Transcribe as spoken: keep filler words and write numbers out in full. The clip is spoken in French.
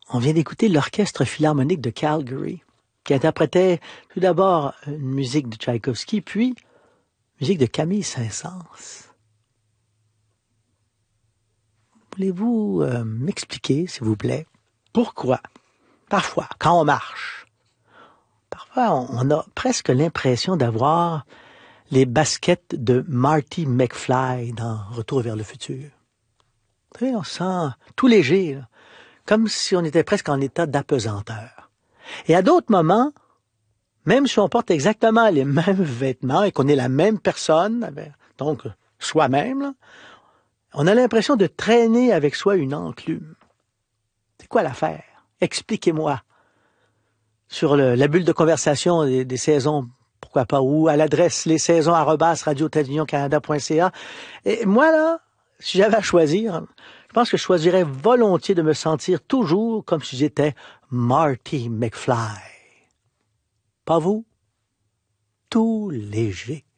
On vient d'écouter l'Orchestre Philharmonique de Calgary, qui interprétait tout d'abord une musique de Tchaïkovski, puis musique de Camille Saint-Saëns. Voulez-vous euh, m'expliquer, s'il vous plaît, pourquoi, parfois, quand on marche, parfois on, on a presque l'impression d'avoir les baskets de Marty McFly dans Retour vers le futur. Vous savez, on se sent tout léger, là, comme si on était presque en état d'apesanteur. Et à d'autres moments, même si on porte exactement les mêmes vêtements et qu'on est la même personne, donc soi-même, là, on a l'impression de traîner avec soi une enclume. C'est quoi l'affaire? Expliquez-moi. Sur le, la bulle de conversation des, des saisons, pourquoi pas, ou à l'adresse les saisons arobase radio télévision canada point c a. Et moi, là, si j'avais à choisir, je pense que je choisirais volontiers de me sentir toujours comme si j'étais Marty McFly. Pas vous? Tout léger.